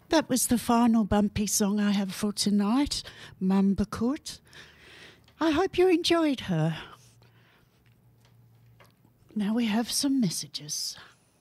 That was the final bumpy song I have for tonight, Mum Bakut. I hope you enjoyed her. Now we have some messages.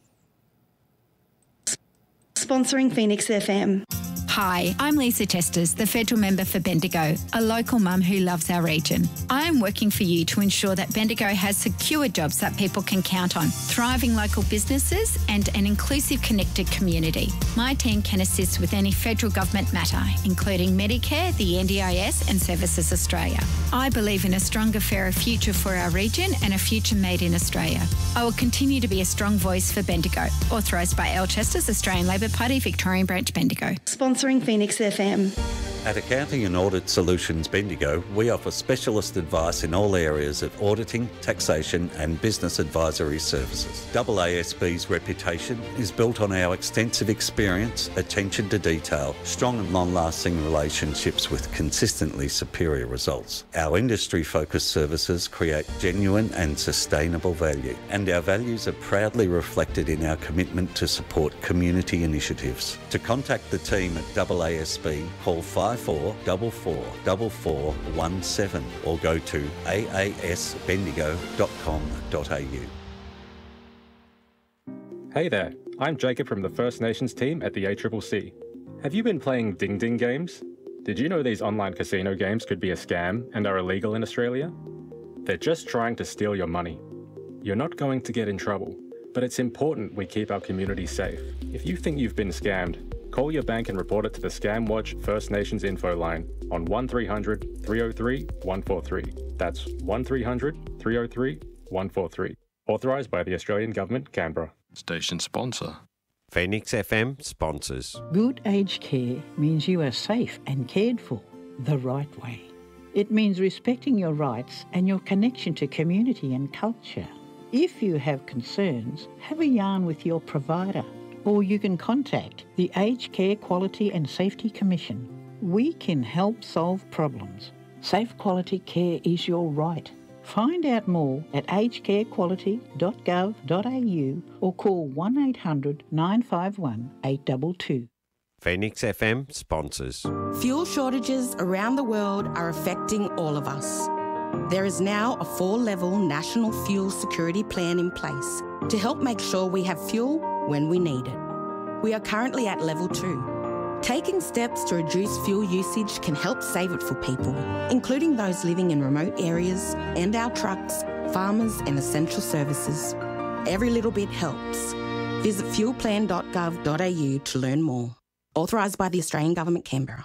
Sponsoring Phoenix FM. Hi, I'm Lisa Chesters, the federal member for Bendigo, a local mum who loves our region. I am working for you to ensure that Bendigo has secure jobs that people can count on, thriving local businesses and an inclusive, connected community. My team can assist with any federal government matter, including Medicare, the NDIS and Services Australia. I believe in a stronger, fairer future for our region and a future made in Australia. I will continue to be a strong voice for Bendigo. Authorised by L Chesters, Australian Labor Party, Victorian Branch, Bendigo. Sponsoring Phoenix FM. At Accounting and Audit Solutions Bendigo, we offer specialist advice in all areas of auditing, taxation and business advisory services. AASB's reputation is built on our extensive experience, attention to detail, strong and long-lasting relationships with consistently superior results. Our industry-focused services create genuine and sustainable value, and our values are proudly reflected in our commitment to support community initiatives. To contact the team at AASB, call 54444417 or go to aasbendigo.com.au. Hey there, I'm Jacob from the First Nations team at the ACCC. Have you been playing Ding Ding games? Did you know these online casino games could be a scam and are illegal in Australia? They're just trying to steal your money. You're not going to get in trouble, but it's important we keep our community safe. If you think you've been scammed, call your bank and report it to the Scam Watch First Nations info line on 1300 303 143. That's 1300 303 143. Authorised by the Australian Government, Canberra. Station sponsor. Phoenix FM sponsors. Good aged care means you are safe and cared for the right way. It means respecting your rights and your connection to community and culture. If you have concerns, have a yarn with your provider, or you can contact the Aged Care Quality and Safety Commission. We can help solve problems. Safe quality care is your right. Find out more at agedcarequality.gov.au or call 1800 951 822. Phoenix FM sponsors. Fuel shortages around the world are affecting all of us. There is now a 4-level national fuel security plan in place to help make sure we have fuel when we need it. We are currently at level 2. Taking steps to reduce fuel usage can help save it for people, including those living in remote areas and our trucks, farmers and essential services. Every little bit helps. Visit fuelplan.gov.au to learn more. Authorised by the Australian Government, Canberra.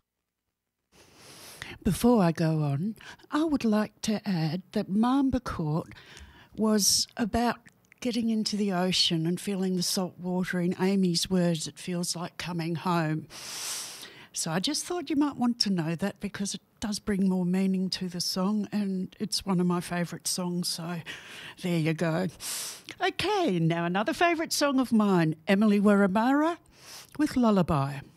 Before I go on, I would like to add that Mamba Court was about getting into the ocean and feeling the salt water. In Amy's words, it feels like coming home. So I just thought you might want to know that because it does bring more meaning to the song and it's one of my favourite songs, so there you go. Okay, now another favourite song of mine, Emily Waramara with Lullaby.